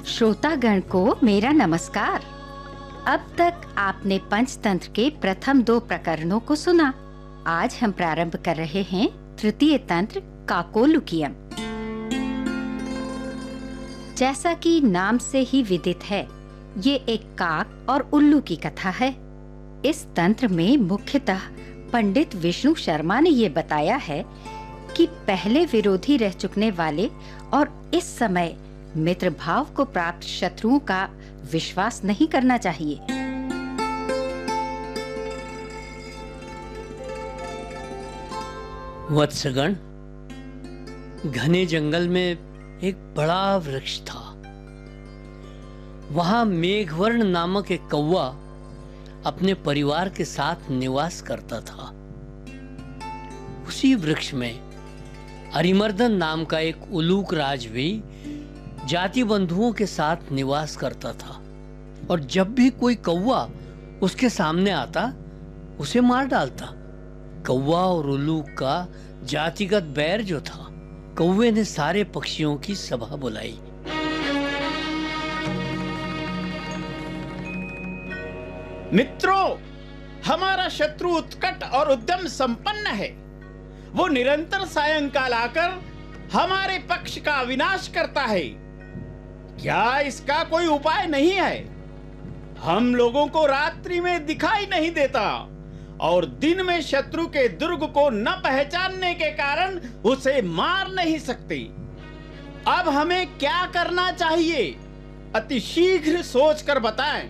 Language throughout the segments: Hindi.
श्रोतागण को मेरा नमस्कार। अब तक आपने पंचतंत्र के प्रथम 2 प्रकरणों को सुना। आज हम प्रारंभ कर रहे हैं तृतीय तंत्र काकोलुकियम। जैसा कि नाम से ही विदित है, ये एक काक और उल्लू की कथा है। इस तंत्र में मुख्यतः पंडित विष्णु शर्मा ने ये बताया है कि पहले विरोधी रह चुकने वाले और इस समय मित्र भाव को प्राप्त शत्रुओं का विश्वास नहीं करना चाहिए। वत्सगण, घने जंगल में एक बड़ा वृक्ष था। वहां मेघवर्ण नामक एक कौवा अपने परिवार के साथ निवास करता था। उसी वृक्ष में अरिमर्दन नाम का एक उलूक राज भी जाति बंधुओं के साथ निवास करता था, और जब भी कोई कौवा उसके सामने आता उसे मार डालता। कौवा और उल्लूक का जातिगत बैर जो था, कौवे ने सारे पक्षियों की सभा बुलाई। मित्रों, हमारा शत्रु उत्कट और उद्यम संपन्न है। वो निरंतर सायंकाल आकर हमारे पक्ष का विनाश करता है। क्या इसका कोई उपाय नहीं है? हम लोगों को रात्रि में दिखाई नहीं देता और दिन में शत्रु के दुर्ग को न पहचानने के कारण उसे मार नहीं सकते। अब हमें क्या करना चाहिए? अति शीघ्र सोचकर बताएं।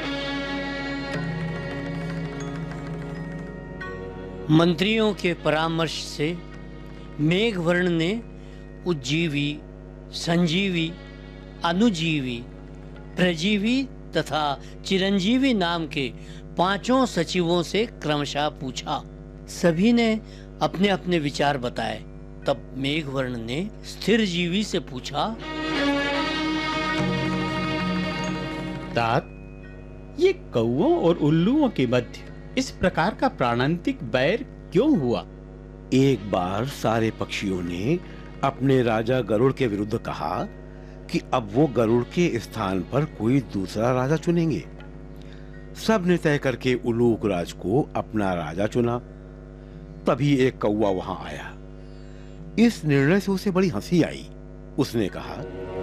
मंत्रियों के परामर्श से मेघवर्ण ने उज्जीवी, संजीवी, अनुजीवी, प्रजीवी तथा चिरंजीवी नाम के 5 सचिवों से क्रमशः पूछा। सभी ने अपने अपने विचार बताए। तब मेघवर्ण ने स्थिर जीवी से पूछा, तात, ये कौवों और उल्लुओं के मध्य इस प्रकार का प्राणांतिक बैर क्यों हुआ? एक बार सारे पक्षियों ने अपने राजा गरुड़ के विरुद्ध कहा कि अब वो गरुड़ के स्थान पर कोई दूसरा राजा चुनेंगे। सब ने तय करके उलूक राज को अपना राजा चुना। तभी एक कौवा वहां आया। इस निर्णय से उसे बड़ी हंसी आई। उसने कहा,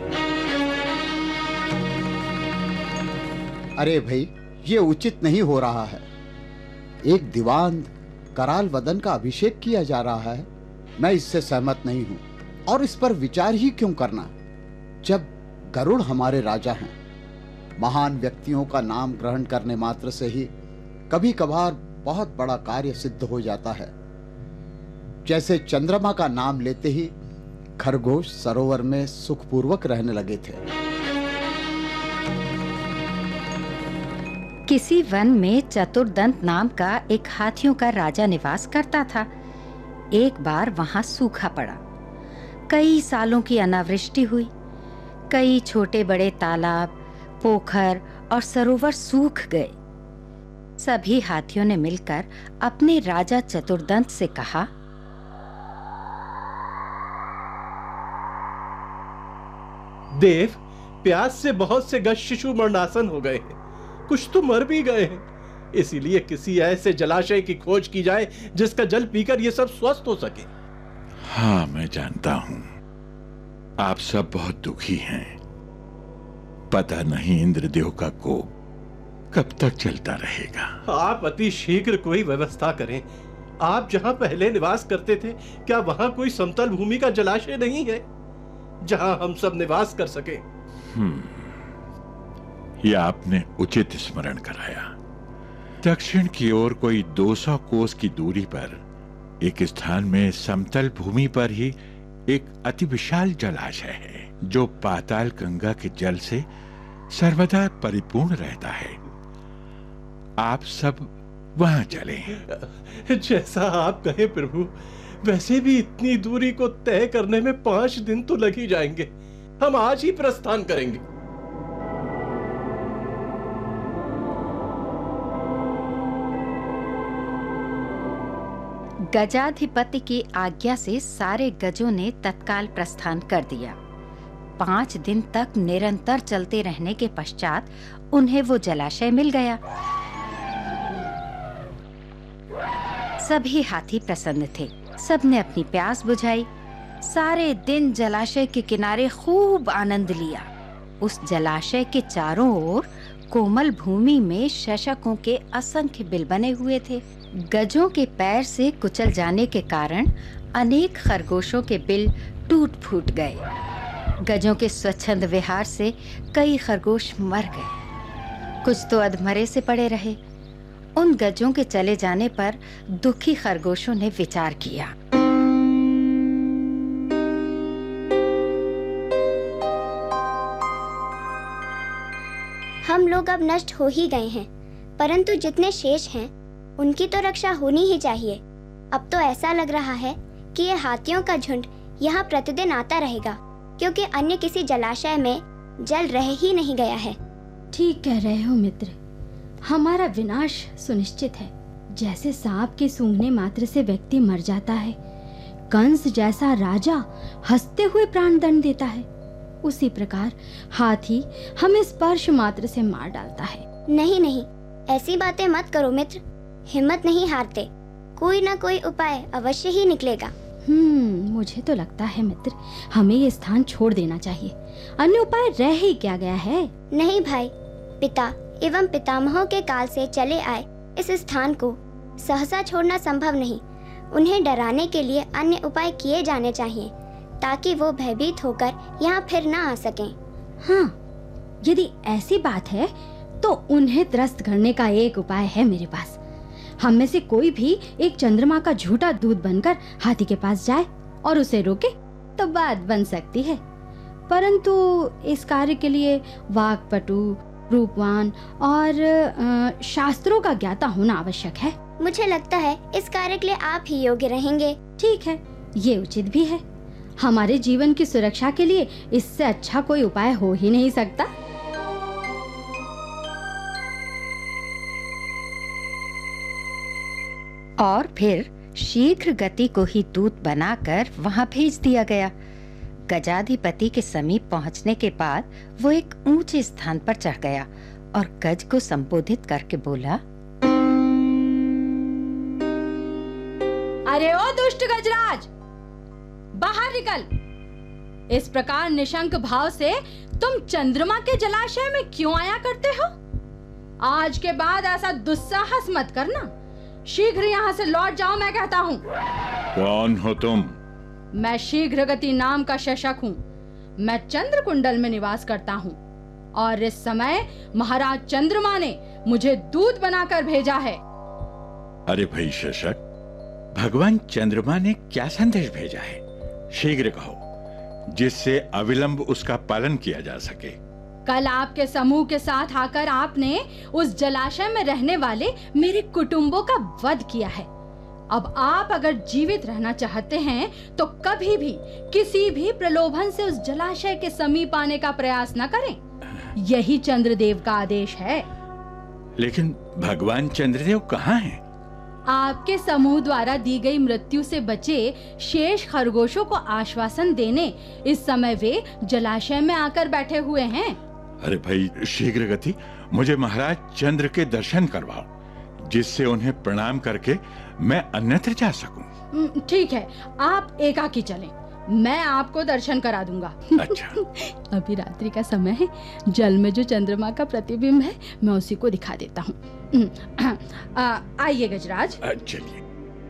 अरे भाई, ये उचित नहीं हो रहा है। एक दीवान कराल वदन का अभिषेक किया जा रहा है। मैं इससे सहमत नहीं हूं। और इस पर विचार ही क्यों करना, जब गरुड़ हमारे राजा हैं। महान व्यक्तियों का नाम ग्रहण करने मात्र से ही कभी कभार बहुत बड़ा कार्य सिद्ध हो जाता है। जैसे चंद्रमा का नाम लेते ही खरगोश सरोवर में सुखपूर्वक रहने लगे थे। किसी वन में चतुर्दंत नाम का एक हाथियों का राजा निवास करता था। एक बार वहां सूखा पड़ा। कई सालों की अनावृष्टि हुई। कई छोटे बड़े तालाब, पोखर और सरोवर सूख गए। सभी हाथियों ने मिलकर अपने राजा चतुर्दंत से कहा, देव, प्यास से बहुत से गज शिशु मरणासन हो गए हैं। कुछ तो मर भी गए हैं। इसीलिए किसी ऐसे जलाशय की खोज की जाए जिसका जल पीकर ये सब स्वस्थ हो सके। हाँ, मैं जानता हूं आप सब बहुत दुखी हैं। पता नहीं इंद्रदेव का कोप कब तक चलता रहेगा। आप अति शीघ्र कोई व्यवस्था करें। आप जहां पहले निवास करते थे, क्या वहां कोई समतल भूमि का जलाशय नहीं है जहां हम सब निवास कर सके? यह आपने उचित स्मरण कराया। दक्षिण की ओर कोई 200 कोस की दूरी पर एक स्थान में समतल भूमि पर ही एक अति विशाल जलाशय है, जो पाताल गंगा के जल से सर्वदा परिपूर्ण रहता है। आप सब वहां चलें। जैसा आप कहे प्रभु। वैसे भी इतनी दूरी को तय करने में 5 दिन तो लग ही जाएंगे। हम आज ही प्रस्थान करेंगे। गजाधिपति की आज्ञा से सारे गजों ने तत्काल प्रस्थान कर दिया। 5 दिन तक निरंतर चलते रहने के पश्चात उन्हें वो जलाशय मिल गया। सभी हाथी प्रसन्न थे। सबने अपनी प्यास बुझाई। सारे दिन जलाशय के किनारे खूब आनंद लिया। उस जलाशय के चारों ओर कोमल भूमि में शशकों के असंख्य बिल बने हुए थे। गजों के पैर से कुचल जाने के कारण अनेक खरगोशों के बिल टूट फूट गए। गजों के स्वच्छंद विहार से कई खरगोश मर गए। कुछ तो अधमरे से पड़े रहे। उन गजों के चले जाने पर दुखी खरगोशों ने विचार किया। हम लोग अब नष्ट हो ही गए हैं, परंतु जितने शेष हैं उनकी तो रक्षा होनी ही चाहिए। अब तो ऐसा लग रहा है कि ये हाथियों का झुंड यहाँ प्रतिदिन आता रहेगा, क्योंकि अन्य किसी जलाशय में जल रह ही नहीं गया है। ठीक कह रहे हो मित्र, हमारा विनाश सुनिश्चित है। जैसे सांप के सूंघने मात्र से व्यक्ति मर जाता है, कंस जैसा राजा हंसते हुए प्राण दंड देता है, उसी प्रकार हाथी हमें स्पर्श मात्र से मार डालता है। नहीं नहीं, ऐसी बातें मत करो मित्र। हिम्मत नहीं हारते, कोई ना कोई उपाय अवश्य ही निकलेगा। मुझे तो लगता है मित्र, हमें ये स्थान छोड़ देना चाहिए। अन्य उपाय रह ही क्या गया है। नहीं भाई, पिता एवं पितामहों के काल से चले आए इस स्थान को सहसा छोड़ना संभव नहीं। उन्हें डराने के लिए अन्य उपाय किए जाने चाहिए, ताकि वो भयभीत होकर यहाँ फिर ना आ सकें। हाँ, यदि ऐसी बात है तो उन्हें त्रस्त करने का एक उपाय है मेरे पास। हम में से कोई भी एक चंद्रमा का झूठा दूत बनकर हाथी के पास जाए और उसे रोके तो बात बन सकती है। परंतु इस कार्य के लिए वाक्पटु, रूपवान और शास्त्रों का ज्ञाता होना आवश्यक है। मुझे लगता है इस कार्य के लिए आप ही योग्य रहेंगे। ठीक है, ये उचित भी है। हमारे जीवन की सुरक्षा के लिए इससे अच्छा कोई उपाय हो ही नहीं सकता। और फिर शीघ्र गति को ही दूत बनाकर वहां भेज दिया गया। गजाधिपति के समीप पहुंचने के बाद वो एक ऊंचे स्थान पर चढ़ गया और गज को संबोधित करके बोला, अरे ओ दुष्ट गजराज, बाहर निकल। इस प्रकार निशंक भाव से तुम चंद्रमा के जलाशय में क्यों आया करते हो? आज के बाद ऐसा दुस्साहस मत करना। शीघ्र यहाँ से लौट जाओ, मैं कहता हूँ। कौन हो तुम? मैं शीघ्र गति नाम का शशक हूँ। मैं चंद्र कुंडल में निवास करता हूँ और इस समय महाराज चंद्रमा ने मुझे दूत बनाकर भेजा है। अरे भाई शशक, भगवान चंद्रमा ने क्या संदेश भेजा है? शीघ्र कहो, जिससे अविलंब उसका पालन किया जा सके। कल आपके समूह के साथ आकर आपने उस जलाशय में रहने वाले मेरे कुटुंबों का वध किया है। अब आप अगर जीवित रहना चाहते हैं तो कभी भी किसी भी प्रलोभन से उस जलाशय के समीप आने का प्रयास न करें। यही चंद्रदेव का आदेश है। लेकिन भगवान चंद्रदेव कहाँ हैं? आपके समूह द्वारा दी गई मृत्यु से बचे शेष खरगोशों को आश्वासन देने इस समय वे जलाशय में आकर बैठे हुए हैं। अरे भाई शीघ्र गति, मुझे महाराज चंद्र के दर्शन करवाओ, जिससे उन्हें प्रणाम करके मैं अन्यत्र जा सकूं। ठीक है, आप एकाकी चलें, मैं आपको दर्शन करा दूंगा। अच्छा। अभी रात्रि का समय है, जल में जो चंद्रमा का प्रतिबिंब है मैं उसी को दिखा देता हूँ। आइए गजराज। चलिए।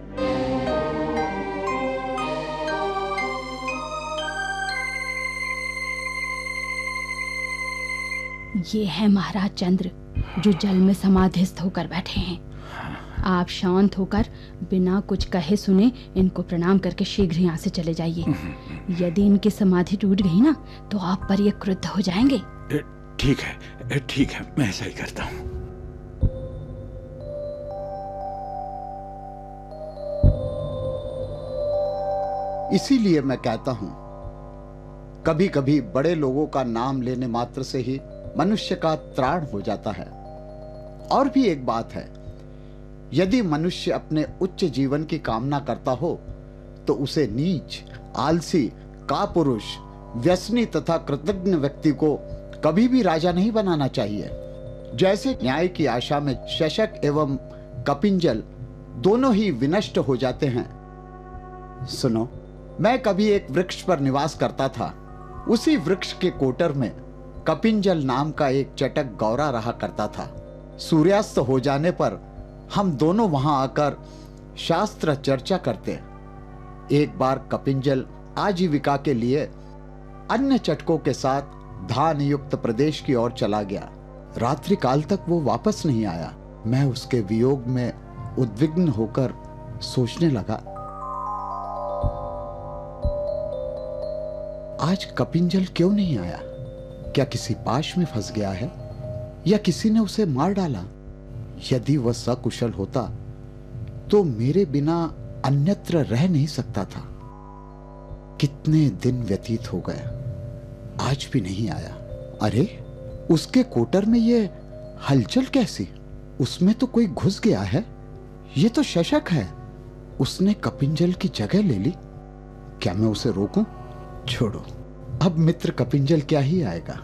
ये है महाराज चंद्र, जो जल में समाधिस्थ होकर बैठे हैं। आप शांत होकर बिना कुछ कहे सुने इनको प्रणाम करके शीघ्र यहाँ से चले जाइए। यदि इनकी समाधि टूट गई ना तो आप पर ये क्रुद्ध हो जाएंगे। ठीक है, ठीक है, मैं ऐसा ही करता हूँ। इसीलिए मैं कहता हूं, कभी कभी बड़े लोगों का नाम लेने मात्र से ही मनुष्य का त्राण हो जाता है। और भी एक बात है, यदि मनुष्य अपने उच्च जीवन की कामना करता हो तो उसे नीच, आलसी, कापुरुष, व्यसनी तथा कृतज्ञ व्यक्ति को कभी भी राजा नहीं बनाना चाहिए। जैसे न्याय की आशा में शशक एवं कपिंजल दोनों ही विनष्ट हो जाते हैं। सुनो, मैं कभी एक वृक्ष पर निवास करता था। उसी वृक्ष के कोटर में कपिंजल नाम का एक चटक गौरा रहा करता था। सूर्यास्त हो जाने पर हम दोनों वहां आकर शास्त्र चर्चा करते। एक बार कपिंजल आजीविका के लिए अन्य चटकों के साथ धान युक्त प्रदेश की ओर चला गया। रात्रि काल तक वो वापस नहीं आया। मैं उसके वियोग में उद्विग्न होकर सोचने लगा, आज कपिंजल क्यों नहीं आया? क्या किसी पाश में फंस गया है या किसी ने उसे मार डाला? यदि वह सकुशल होता तो मेरे बिना अन्यत्र रह नहीं सकता था। कितने दिन व्यतीत हो गए, आज भी नहीं आया। अरे, उसके कोटर में ये हलचल कैसी? उसमें तो कोई घुस गया है। ये तो शशक है। उसने कपिंजल की जगह ले ली। क्या मैं उसे रोकूं? छोड़ो, अब मित्र कपिंजल क्या ही आएगा।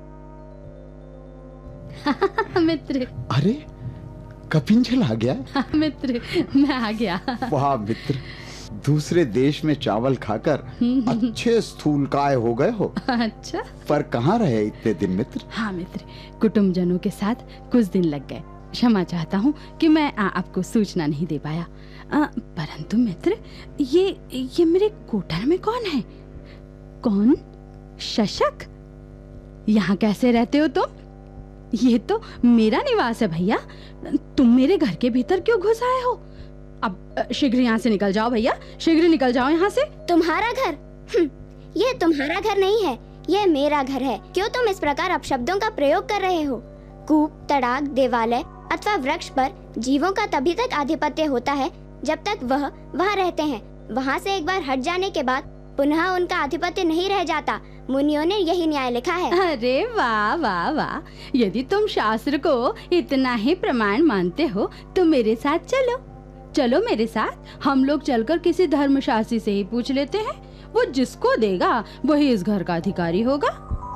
मित्र। अरे, कपिंजल आ गया? हाँ मित्र, मैं आ गया। वाह मित्र, दूसरे देश में चावल खाकर अच्छे स्थूलकाय हो गए हो। अच्छा, पर कहाँ रहे इतने दिन मित्र? हाँ मित्र, कुटुंबजनों के साथ कुछ दिन लग गए। क्षमा चाहता हूँ कि मैं आपको सूचना नहीं दे पाया। परंतु मित्र, ये मेरे कोटर में कौन है? कौन? शशक? यहाँ कैसे रहते हो तुम? ये तो मेरा निवास है भैया। तुम मेरे घर के भीतर क्यों घुस आए हो? अब शीघ्र यहाँ से निकल जाओ भैया, शीघ्र निकल जाओ यहाँ से। तुम्हारा घर? ये तुम्हारा घर नहीं है, ये मेरा घर है। क्यों तुम इस प्रकार अपशब्दों का प्रयोग कर रहे हो? कूप, तड़ाक, देवालय अथवा वृक्ष पर जीवों का तभी तक आधिपत्य होता है जब तक वह वहाँ रहते हैं। वहाँ से एक बार हट जाने के बाद पुनः उनका आधिपत्य नहीं रह जाता। मुनियों ने यही न्याय लिखा है। अरे वाह वाह वाह, यदि तुम शास्त्र को इतना ही प्रमाण मानते हो तो मेरे साथ चलो। चलो मेरे साथ, हम लोग चलकर किसी धर्मशास्त्री से ही पूछ लेते हैं। वो जिसको देगा वही इस घर का अधिकारी होगा।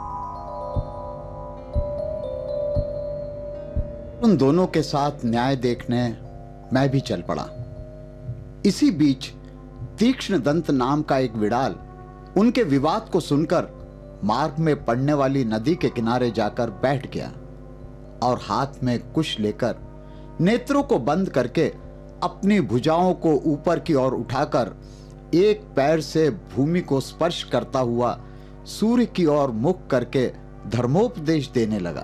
उन दोनों के साथ न्याय देखने मैं भी चल पड़ा। इसी बीच तीक्ष्ण दंत नाम का एक विडाल उनके विवाद को सुनकर मार्ग में पड़ने वाली नदी के किनारे जाकर बैठ गया और हाथ में कुश लेकर नेत्रों को बंद करके अपनी भुजाओं को ऊपर की ओर उठाकर एक पैर से भूमि को स्पर्श करता हुआ सूर्य की ओर मुख करके धर्मोपदेश देने लगा।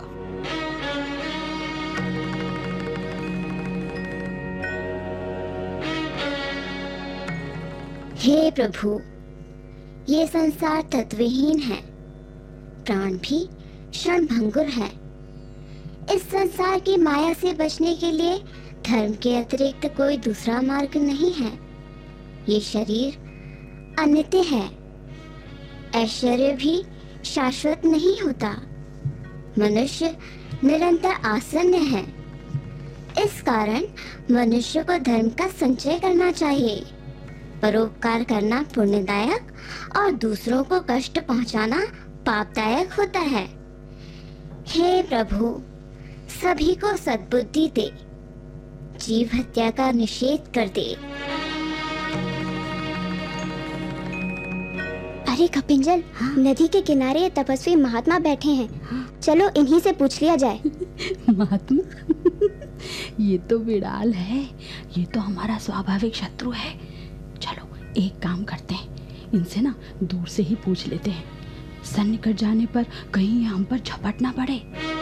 हे प्रभु, ये संसार तत्वहीन है, प्राण भी क्षणभंगुर है। इस संसार की माया से बचने के लिए धर्म के अतिरिक्त कोई दूसरा मार्ग नहीं है। ये शरीर अनित्य है, ऐश्वर्य भी शाश्वत नहीं होता। मनुष्य निरंतर आसन्न है। इस कारण मनुष्य को धर्म का संचय करना चाहिए। परोपकार करना पुण्यदायक और दूसरों को कष्ट पहुंचाना पापदायक होता है। हे प्रभु, सभी को सद्बुद्धि दे, जीव हत्या का निषेध कर दे। अरे कपिंजल, हाँ? नदी के किनारे तपस्वी महात्मा बैठे हैं। हाँ? चलो इन्हीं से पूछ लिया जाए। महात्मा? ये तो विडाल है, ये तो हमारा स्वाभाविक शत्रु है। चलो एक काम करते हैं, इनसे ना दूर से ही पूछ लेते हैं। सन्निकट जाने पर कहीं हम पर झपट ना पड़े।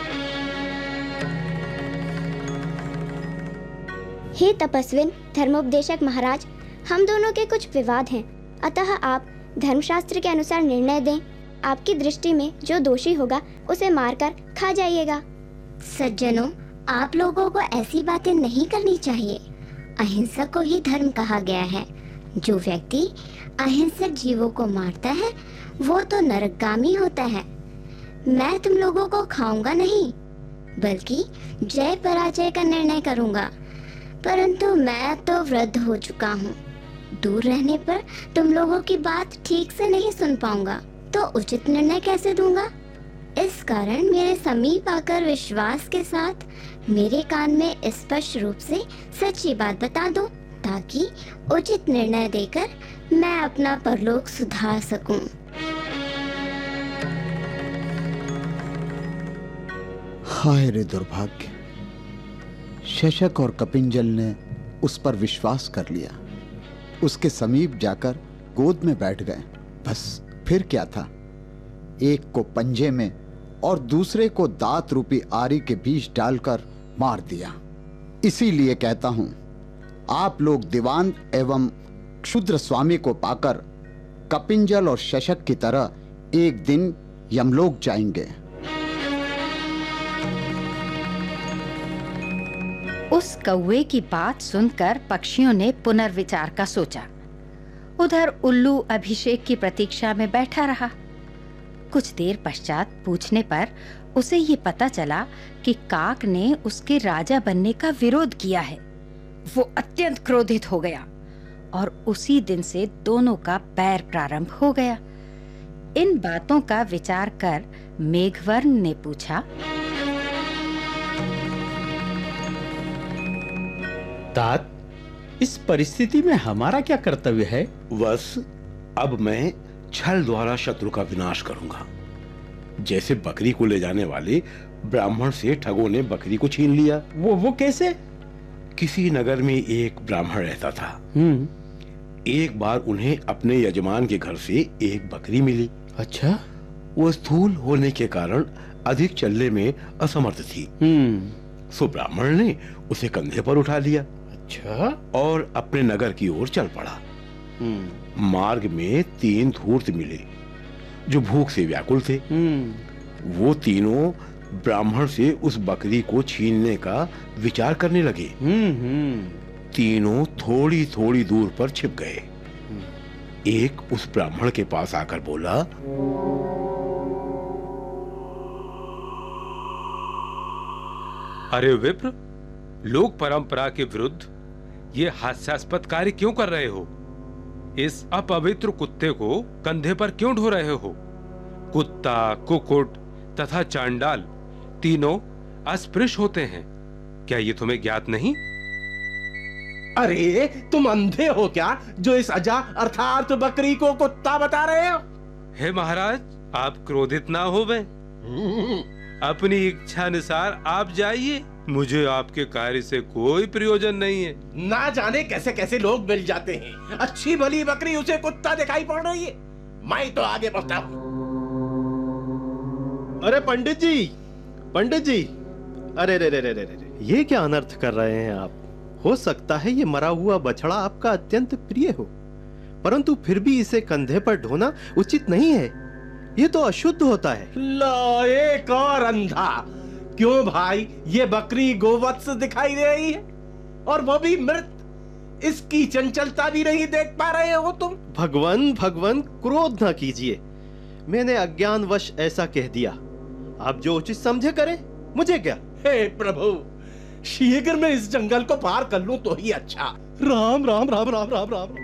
हे तपस्विन धर्मोपदेशक महाराज, हम दोनों के कुछ विवाद हैं, अतः आप धर्मशास्त्र के अनुसार निर्णय दें। आपकी दृष्टि में जो दोषी होगा उसे मारकर खा जाइएगा। सज्जनों, आप लोगों को ऐसी बातें नहीं करनी चाहिए। अहिंसा को ही धर्म कहा गया है। जो व्यक्ति अहिंसक जीवों को मारता है वो तो नरकगामी होता है। मैं तुम लोगों को खाऊंगा नहीं, बल्कि जय पराजय का निर्णय करूंगा। परंतु मैं तो वृद्ध हो चुका हूँ। दूर रहने पर तुम लोगों की बात ठीक से नहीं सुन पाऊंगा। तो उचित निर्णय कैसे दूंगा? इस कारण मेरे समीप आकर विश्वास के साथ मेरे कान में स्पष्ट रूप से सच्ची बात बता दो, ताकि उचित निर्णय देकर मैं अपना परलोक सुधार सकूं। हाय रे दुर्भाग्य! शशक और कपिंजल ने उस पर विश्वास कर लिया। उसके समीप जाकर गोद में बैठ गए। बस फिर क्या था, एक को पंजे में और दूसरे को दांत रूपी आरी के बीच डालकर मार दिया। इसीलिए कहता हूं, आप लोग दीवान एवं क्षुद्र स्वामी को पाकर कपिंजल और शशक की तरह एक दिन यमलोक जाएंगे। उस कौवे की बात सुनकर पक्षियों ने पुनर्विचार का सोचा। उधर उल्लू अभिषेक की प्रतीक्षा में बैठा रहा। कुछ देर पश्चात पूछने पर उसे ये पता चला कि काक ने उसके राजा बनने का विरोध किया है। वो अत्यंत क्रोधित हो गया और उसी दिन से दोनों का बैर प्रारंभ हो गया। इन बातों का विचार कर मेघवर्ण ने पूछा, तात, इस परिस्थिति में हमारा क्या कर्तव्य है? बस अब मैं छल द्वारा शत्रु का विनाश करूंगा। जैसे बकरी को ले जाने वाले ब्राह्मण से ठगों ने बकरी को छीन लिया। वो कैसे? किसी नगर में एक ब्राह्मण रहता था। एक बार उन्हें अपने यजमान के घर से एक बकरी मिली। अच्छा। वो स्थूल होने के कारण अधिक चलने में असमर्थ थी। सो ब्राह्मण ने उसे कंधे पर उठा लिया। अच्छा। और अपने नगर की ओर चल पड़ा। मार्ग में 3 धूर्त मिले जो भूख से व्याकुल थे। वो तीनों ब्राह्मण से उस बकरी को छीनने का विचार करने लगे। तीनों थोड़ी थोड़ी दूर पर छिप गए। एक उस ब्राह्मण के पास आकर बोला, अरे विप्र, लोक परंपरा के विरुद्ध ये हास्यास्पद कार्य क्यों कर रहे हो? इस अपवित्र कुत्ते को कंधे पर क्यों ढो रहे हो? कुत्ता, कुकुट तथा चांडाल तीनों अस्पृश्य होते हैं, क्या ये तुम्हें ज्ञात नहीं? अरे तुम अंधे हो क्या, जो इस अजा अर्थात बकरी को कुत्ता बता रहे हो? हे महाराज, आप क्रोधित ना होवें। अपनी इच्छा अनुसार आप जाइए, मुझे आपके कार्य से कोई प्रयोजन नहीं है। ना जाने कैसे कैसे लोग मिल जाते हैं। अच्छी भली बकरी उसे कुत्ता दिखाई पड़ रही है। मैं तो आगे बढ़ता हूं। अरे पंडित जी, पंडित जी, अरे रे रे रे रे, ये क्या अनर्थ कर रहे हैं आप? हो सकता है ये मरा हुआ बछड़ा आपका अत्यंत प्रिय हो, परंतु फिर भी इसे कंधे पर ढोना उचित नहीं है। ये तो अशुद्ध होता है। लो, एक और अंधा। क्यों भाई, ये बकरी गोवत्स दिखाई दे रही है और वो भी मृत। इसकी चंचलता भी नहीं देख पा रहे हो तुम? भगवान भगवान, क्रोध ना कीजिए। मैंने अज्ञानवश ऐसा कह दिया। आप जो उचित समझे करें, मुझे क्या। हे प्रभु, शीघ्र में इस जंगल को पार कर लूं तो ही अच्छा। राम राम राम राम राम राम।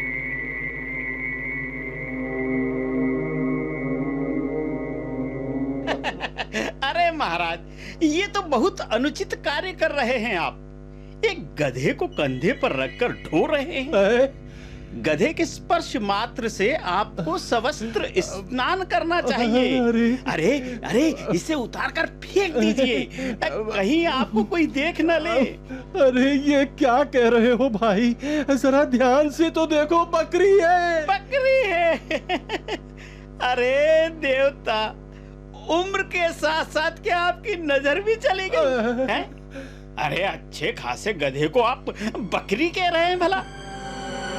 अरे महाराज, ये तो बहुत अनुचित कार्य कर रहे हैं आप। एक गधे को कंधे पर रखकर ढो रहे हैं। गधे के स्पर्श मात्र से आपको सवस्त्र स्नान करना चाहिए। अरे अरे, इसे उतार कर फेंक दीजिए, कहीं आपको कोई देख न ले। अरे ये क्या कह रहे हो भाई, जरा ध्यान से तो देखो, बकरी है। बकरी है? अरे देवता, उम्र के साथ साथ क्या आपकी नजर भी चली गई है? अरे अच्छे खासे गधे को आप बकरी कह रहे हैं भला?